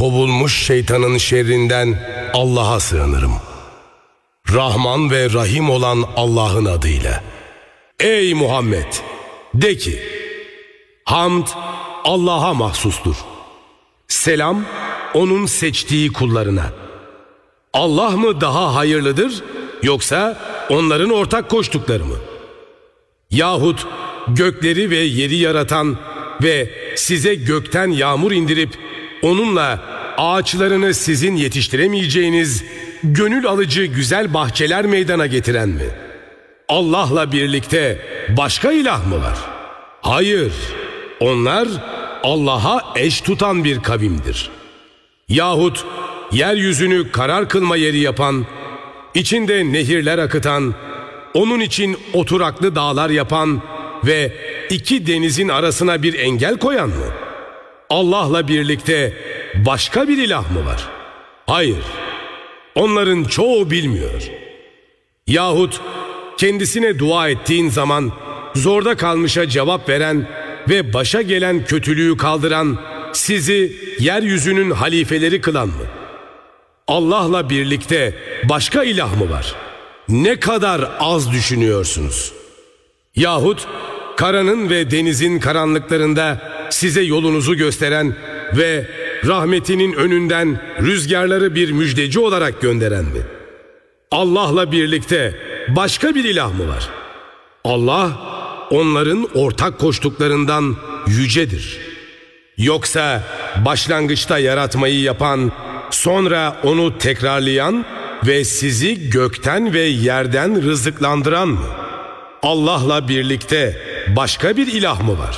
kovulmuş şeytanın şerrinden Allah'a sığınırım. Rahman ve Rahim olan Allah'ın adıyla. Ey Muhammed! De ki, hamd Allah'a mahsustur. Selam onun seçtiği kullarına. Allah mı daha hayırlıdır, yoksa onların ortak koştukları mı? Yahut gökleri ve yeri yaratan ve size gökten yağmur indirip onunla ağaçlarını sizin yetiştiremeyeceğiniz gönül alıcı güzel bahçeler meydana getiren mi? Allah'la birlikte başka ilah mı var? Hayır, onlar Allah'a eş tutan bir kavimdir. Yahut yeryüzünü karar kılma yeri yapan, içinde nehirler akıtan, onun için oturaklı dağlar yapan ve iki denizin arasına bir engel koyan mı? Allah'la birlikte başka bir ilah mı var? Hayır, onların çoğu bilmiyor. Yahut kendisine dua ettiğin zaman zorda kalmışa cevap veren ve başa gelen kötülüğü kaldıran, sizi yeryüzünün halifeleri kılan mı? Allah'la birlikte başka ilah mı var? Ne kadar az düşünüyorsunuz. Yahut karanın ve denizin karanlıklarında size yolunuzu gösteren ve rahmetinin önünden rüzgarları bir müjdeci olarak gönderen mi? Allah'la birlikte başka bir ilah mı var? Allah onların ortak koştuklarından yücedir. Yoksa başlangıçta yaratmayı yapan, sonra onu tekrarlayan ve sizi gökten ve yerden rızıklandıran mı? Allah'la birlikte başka bir ilah mı var?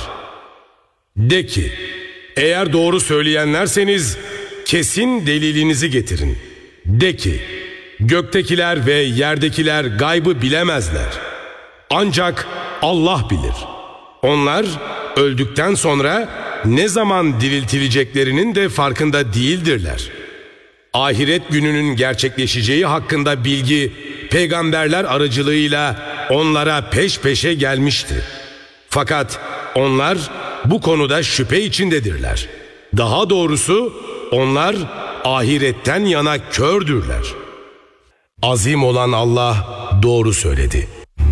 De ki, eğer doğru söyleyenlerseniz kesin delilinizi getirin. De ki, göktekiler ve yerdekiler gaybı bilemezler. Ancak Allah bilir. Onlar öldükten sonra ne zaman diriltileceklerinin de farkında değildirler. Ahiret gününün gerçekleşeceği hakkında bilgi peygamberler aracılığıyla onlara peş peşe gelmişti. Fakat onlar bu konuda şüphe içindedirler. Daha doğrusu onlar ahiretten yana kördürler. Azim olan Allah doğru söyledi.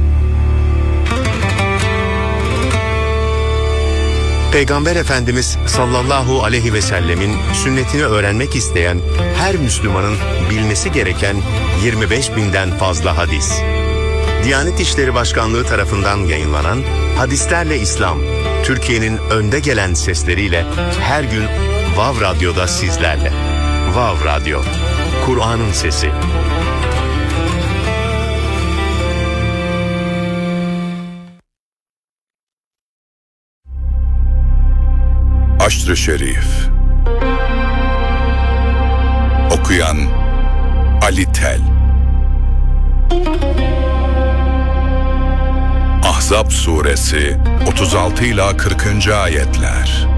Peygamber Efendimiz sallallahu aleyhi ve sellemin sünnetini öğrenmek isteyen her Müslümanın bilmesi gereken 25.000'den fazla hadis. Diyanet İşleri Başkanlığı tarafından yayınlanan Hadislerle İslam, Türkiye'nin önde gelen sesleriyle her gün Vav Radyo'da sizlerle. Vav Radyo, Kur'an'ın sesi. Haşr-ı Şerif. Okuyan Ali Tel. Ahzab suresi 36 ila 40. ayetler.